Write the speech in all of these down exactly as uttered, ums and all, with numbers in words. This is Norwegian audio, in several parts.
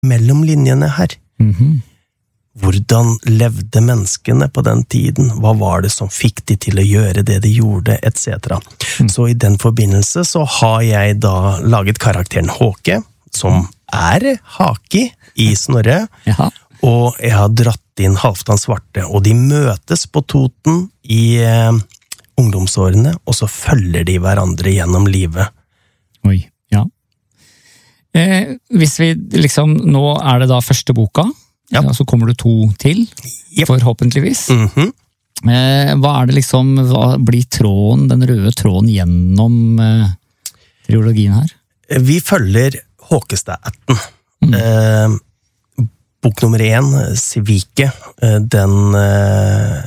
mellom linjene her. Mhm. Hvordan levde menneskene på den tiden? Hva var det som fikk de til å gjøre det de gjorde, et cetera. Mm. Så i den forbindelse så har jeg da laget karakteren Håke, som er Haki i Snorre, Jaha. og jeg har dratt inn Halvdan Svarte, og de møtes på Toten i eh, ungdomsårene, og så følger de hverandre gjennom livet. Oi, ja. Eh, hvis vi liksom, nå er det da første boka, Ja. ja, så kommer det to til, Yep. forhåpentligvis. Mhm. Eh, hva er det liksom, hva blir tråden, den røde tråden gjennom eh, trilogien her? Vi følger Håkestad-ætten. Mm. Eh, bok nummer én, Svike, eh, den eh,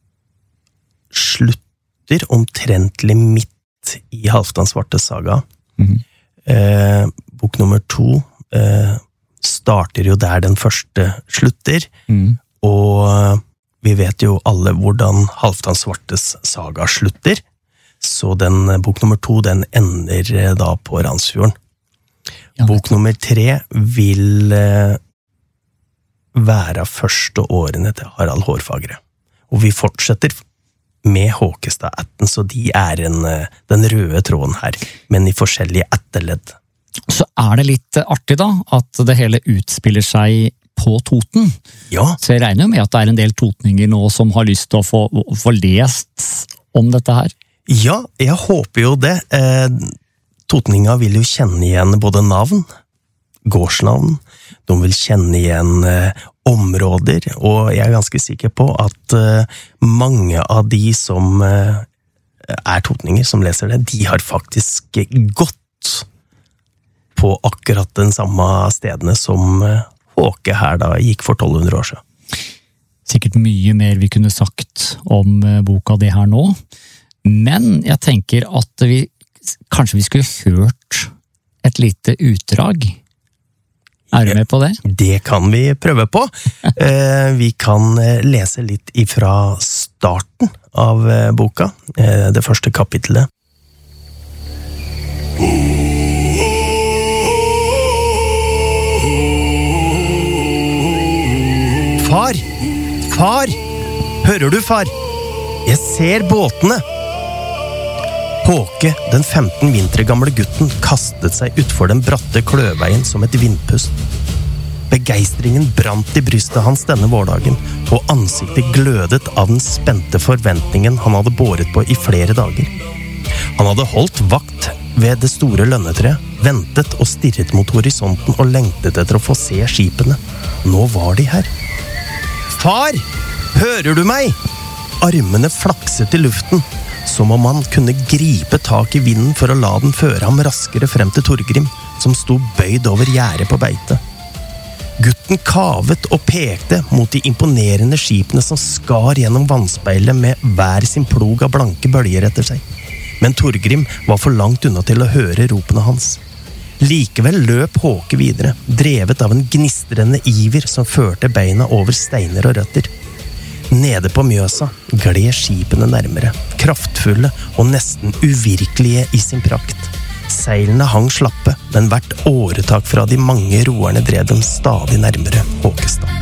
slutter omtrentlig midt i Halvdan Svartes saga. Mhm. Eh, bok nummer to eh, starter jo der den første slutter, Mm. og vi vet jo alle hvordan Halvdan Svartes saga slutter, så den eh, bok nummer to, den ender eh, da på Randsfjorden. Ja, Bok nummer tre vil eh, være første årene til Harald Hårfagre. Og vi fortsetter med Håkestad-ætten, så de er en, eh, den røde tråden her, men i forskjellige ætteledd. Så er det litt artig da, at det hele utspiller seg på Toten. Ja, Så jeg regner jo med at det er en del totninger nå som har lyst til å få, å få lest om dette her. ja, jeg håper jo det. Eh, Totninga vil jo kjenne igjen både navn, gårdsnavn, de vil kjenne igjen eh, områder, og jeg er ganske sikker på at eh, mange av de som eh, er totninger, som leser det, de har faktisk gått på akkurat den samme stedene som eh, Håke her da gikk for tolv hundre år siden. Sikkert mye mer vi kunne sagt om eh, boka det her nå, men jeg tenker at vi kanskje vi skulle hørt et lite utdrag. Er du med på det? Det kan vi prøve på. Eh, vi kan eh, lese litt ifra starten av eh, boka, eh, det første kapittelet. Far! Far! Hører du, far? Jeg ser båtene! Håke, den femten vintre gamle gutten, kastet seg utfor den bratte kløveien som et vindpust. Begeistringen brant i brystet hans denne vårdagen, og ansiktet glødet av den spente forventningen han hadde båret på i flere dager. Han hadde holdt vakt ved det store lønnetreet, ventet og stirret mot horisonten og lengtet etter å få se skipene. Nå var de her. Far! Hører du meg? Armene flakset i luften, som om han kunne gripe tak i vinden for å la den føre ham raskere frem til Torgrim, som sto bøyd over gjerdet på beite. Gutten kavet og pekte mot de imponerende skipene som skar gjennom vannspeilet med hver sin plog av blanke bølger etter seg. Men Torgrim var for langt unna til å høre ropene hans. Likevel løp Håke videre, drevet av en gnistrende iver som førte beina over steiner og røtter. Nede på Mjøsa gled skipene nærmere, kraftfulle og nesten uvirkelige i sin prakt. Seilene hang slappe, men hvert åretak fra de mange roerne drev dem stadig nærmere Håkestad.